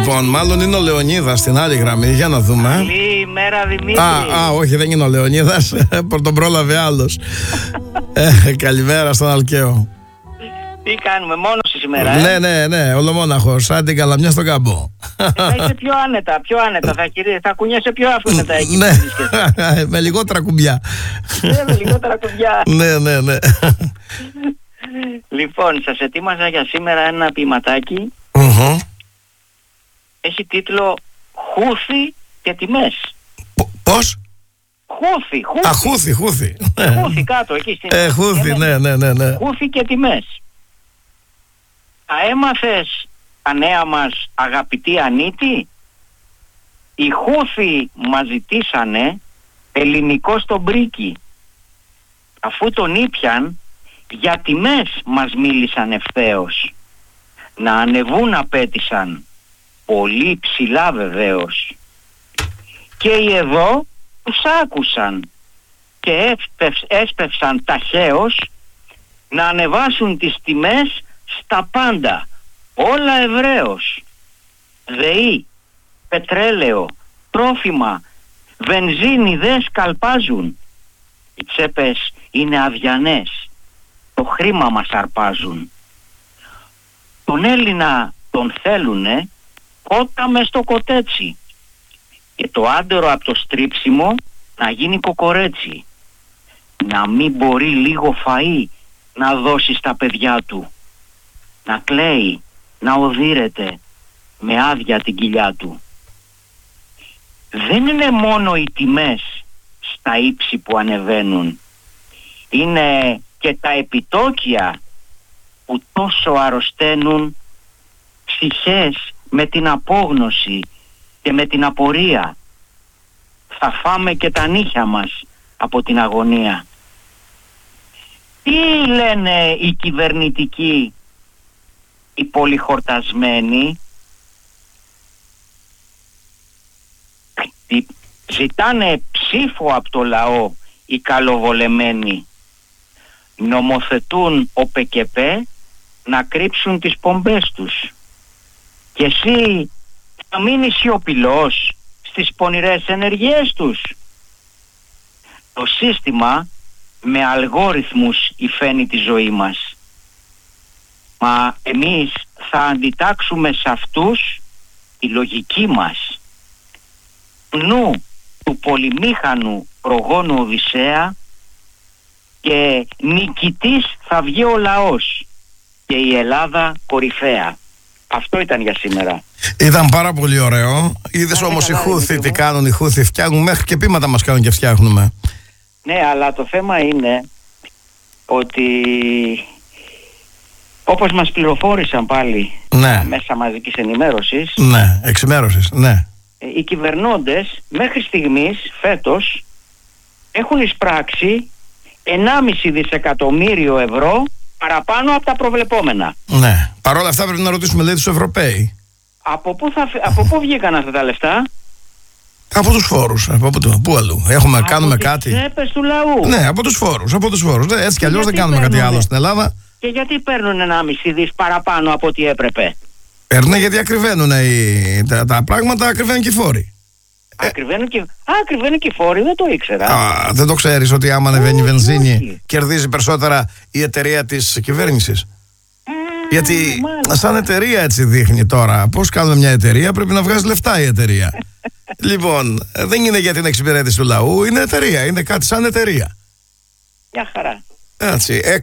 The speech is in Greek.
Λοιπόν, μάλλον είναι ο Λεωνίδας στην άλλη γραμμή. Για να δούμε. Καλημέρα, Δημήτρη. Όχι, δεν είναι ο Λεωνίδας. Τον πρόλαβε άλλος. Καλημέρα στον Αλκαίο. Τι κάνουμε, μόνος σήμερα? Ναι, ολομόναχος. Σαν την καλαμιά στον κάμπο. Θα είσαι πιο άνετα. Θα κουνιέσαι πιο άφηνα εκεί. Ναι, με λιγότερα κουμπιά. Με λιγότερα κουμπιά. Ναι. Λοιπόν, σας ετοίμαζα για σήμερα ένα ποιηματάκι. Έχει τίτλο «Χούθι και τιμές». Πώς? Χούθι. Χούθι. Χούθι κάτω εκεί στην... Χούθι, ναι. Χούθι και τιμές. Τα έμαθες τα νέα μας, αγαπητή Ανίτη? Οι Χούθι μας ζητήσανε ελληνικό στον Μπρίκι. Αφού τον ήπιαν, για τιμές μας μίλησαν ευθέως. Να ανεβούν απέτησαν, πολύ ψηλά βεβαίως. Και οι εδώ τους άκουσαν και έσπευσαν ταχαίως να ανεβάσουν τις τιμές στα πάντα, όλα ευρέως. ΔΕΗ, πετρέλαιο, τρόφιμα, βενζίνη δεν σκαλπάζουν. Οι τσέπες είναι αδιανές, το χρήμα μας αρπάζουν. Τον Έλληνα τον θέλουνε κότα μες στο κοτέτσι και το άντερο από το στρίψιμο να γίνει κοκορέτσι. Να μην μπορεί λίγο φαΐ να δώσει στα παιδιά του. Να κλαίει, να οδύρεται με άδεια την κοιλιά του. Δεν είναι μόνο οι τιμές στα ύψη που ανεβαίνουν. Είναι και τα επιτόκια που τόσο αρρωσταίνουν ψυχές με την απόγνωση και με την απορία. Θα φάμε και τα νύχια μας από την αγωνία. Τι λένε οι κυβερνητικοί, οι πολυχορτασμένοι? Ζητάνε ψήφο από το λαό οι καλοβολεμένοι. Νομοθετούν ο ΠΚΠ να κρύψουν τις πομπές τους. Και εσύ θα μείνεις σιωπηλός στις πονηρές ενεργειές τους. Το σύστημα με αλγόριθμους υφαίνει τη ζωή μας. Μα εμείς θα αντιτάξουμε σε αυτούς τη λογική μας. Νου του πολυμήχανου προγόνου Οδυσσέα και νικητής θα βγει ο λαός και η Ελλάδα κορυφαία. Αυτό ήταν για σήμερα. Ήταν πάρα πολύ ωραίο. Είδες όμως οι Χούθι τι κάνουν? Οι Χούθι φτιάχνουν, μέχρι και πείματα μας κάνουν και φτιάχνουμε. Ναι, αλλά το θέμα είναι ότι όπως μας πληροφόρησαν πάλι μέσα μαζικής ενημέρωσης, εξημέρωσης, οι κυβερνώντες μέχρι στιγμής φέτος έχουν εισπράξει 1,5 δισεκατομμύριο ευρώ παραπάνω από τα προβλεπόμενα. Ναι. Παρ' όλα αυτά πρέπει να ρωτήσουμε, λέει, τους Ευρωπαίοι. Από πού βγήκαν αυτά τα λεφτά? Από τους φόρους. Πού αλλού? Κάνουμε κάτι? Από τις τσέπες του λαού. Ναι, από τους φόρους. Έτσι κι αλλιώς δεν κάνουμε κάτι άλλο στην Ελλάδα. Και γιατί παίρνουν 1,5 δις παραπάνω από ό,τι έπρεπε? Παίρνουν γιατί ακριβένουν τα πράγματα, ακριβένουν και οι φόροι. Ακριβένουν και οι φόροι, δεν το ήξερα. Δεν το ξέρεις ότι άμα ανεβαίνει η βενζίνη κερδίζει περισσότερα η εταιρεία της κυβέρνησης? Γιατί σαν εταιρεία έτσι δείχνει τώρα. Πώς κάνουμε μια εταιρεία? Πρέπει να βγάζει λεφτά η εταιρεία. Λοιπόν, δεν είναι για την εξυπηρέτηση του λαού, είναι εταιρεία, είναι κάτι σαν εταιρεία. Μια χαρά. Έτσι,